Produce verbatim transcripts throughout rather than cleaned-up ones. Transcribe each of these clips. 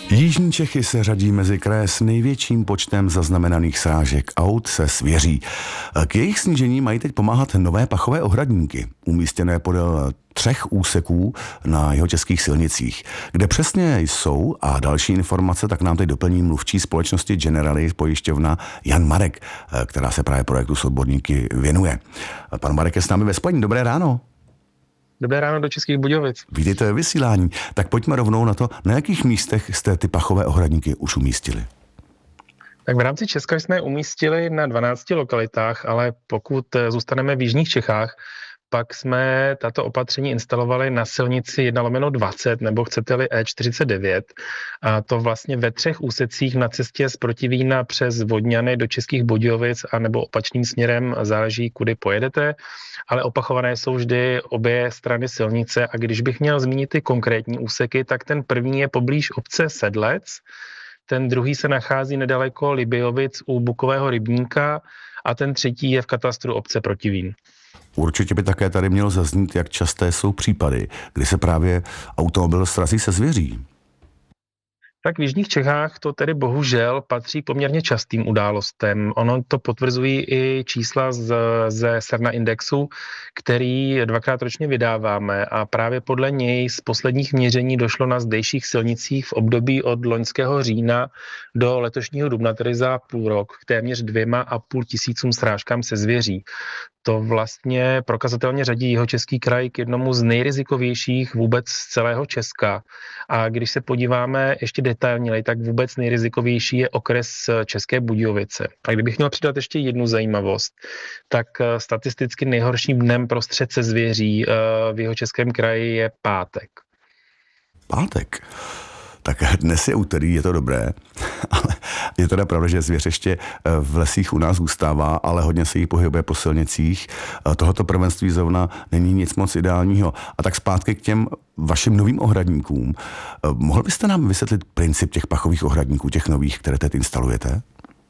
Jižní Čechy se řadí mezi kraje s největším počtem zaznamenaných srážek aut se zvěří. K jejich snížení mají teď pomáhat nové pachové ohradníky, umístěné podél třech úseků na jihočeských silnicích. Kde přesně jsou a další informace, tak nám teď doplní mluvčí společnosti Generali pojišťovna Jan Marek, která se právě projektu s odborníky věnuje. Pan Marek je s námi ve spojení. Dobré ráno. Dobré ráno do Českých Budějovic. Vítejte ve vysílání. Tak pojďme rovnou na to, na jakých místech jste ty pachové ohradníky už umístili. Tak v rámci Česka jsme umístili na dvanácti lokalitách, ale pokud zůstaneme v jižních Čechách, pak jsme tato opatření instalovali na silnici jedna lomeno dvacet, nebo chcete-li E čtyřicet devět. A to vlastně ve třech úsecích na cestě z Protivína přes Vodňany do Českých Budějovic, a nebo opačným směrem, záleží, kudy pojedete. Ale opachované jsou vždy obě strany silnice, a když bych měl zmínit ty konkrétní úseky, tak ten první je poblíž obce Sedlec, ten druhý se nachází nedaleko Libijovic u Bukového rybníka a ten třetí je v katastru obce Protivín. Určitě by také tady mělo zaznít, jak časté jsou případy, kdy se právě automobil srazí se zvěří. Tak v jižních Čechách to tedy bohužel patří poměrně častým událostem. Ono to potvrzují i čísla z, ze Serna indexu, který dvakrát ročně vydáváme, a právě podle něj z posledních měření došlo na zdejších silnicích v období od loňského října do letošního dubna, tedy za půl rok, k téměř dvěma a půl tisícům srážkám se zvěří. To vlastně prokazatelně řadí Jihočeský kraj k jednomu z nejrizikovějších vůbec z celého Česka. A když se podíváme ještě detailněji, tak vůbec nejrizikovější je okres České Budějovice. A kdybych měl přidat ještě jednu zajímavost, tak statisticky nejhorším dnem pro střet se zvěří v Jihočeském kraji je pátek. Pátek? Tak dnes je úterý, je to dobré, ale je teda pravda, že zvěř ještě v lesích u nás zůstává, ale hodně se jí pohybuje po silnicích. Tohoto prvenství zrovna není nic moc ideálního. A tak zpátky k těm vašim novým ohradníkům. Mohl byste nám vysvětlit princip těch pachových ohradníků, těch nových, které teď instalujete?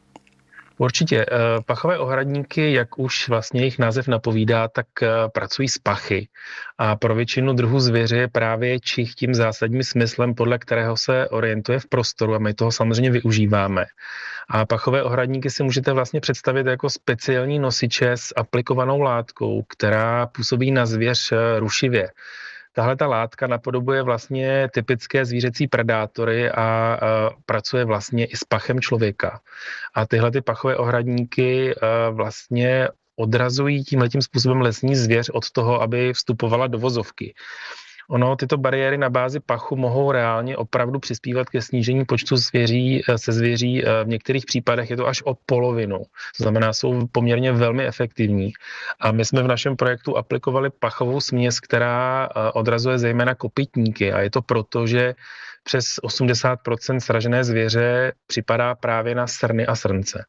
Určitě. Pachové ohradníky, jak už vlastně jejich název napovídá, tak pracují s pachy. A pro většinu druhů zvěře je právě čich tím zásadním smyslem, podle kterého se orientuje v prostoru, a my toho samozřejmě využíváme. A pachové ohradníky si můžete vlastně představit jako speciální nosiče s aplikovanou látkou, která působí na zvěř rušivě. Tahle ta látka napodobuje vlastně typické zvířecí predátory a, a pracuje vlastně i s pachem člověka. A tyhle ty pachové ohradníky a, vlastně odrazují tímhletím způsobem lesní zvěř od toho, aby vstupovala do vozovky. Ono, tyto bariéry na bázi pachu mohou reálně opravdu přispívat ke snížení počtu zvěří, se zvěří. V některých případech je to až o polovinu. To znamená, jsou poměrně velmi efektivní. A my jsme v našem projektu aplikovali pachovou směs, která odrazuje zejména kopytníky. A je to proto, že přes osmdesát procent sražené zvěře připadá právě na srny a srnce.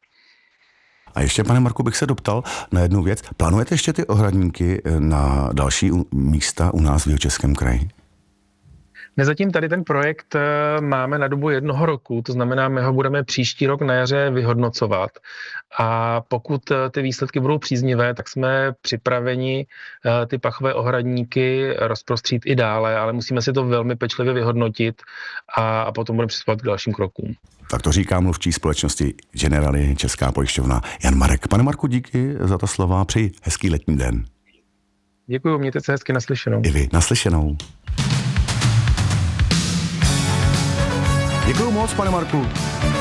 A ještě, pane Marku, bych se doptal na jednu věc. Plánujete ještě ty ohradníky na další místa u nás v Jihočeském kraji? Nezatím tady ten projekt máme na dobu jednoho roku, to znamená, my ho budeme příští rok na jaře vyhodnocovat. A pokud ty výsledky budou příznivé, tak jsme připraveni ty pachové ohradníky rozprostřít i dále, ale musíme si to velmi pečlivě vyhodnotit a, a potom budeme přistupovat k dalším krokům. Tak to říká mluvčí společnosti Generali Česká pojišťovna Jan Marek. Pane Marku, díky za ta slova, přeji hezký letní den. Děkuji, mějte se hezky, naslyšenou. I vy, naslyšenou. Děkuji moc, pane Marku.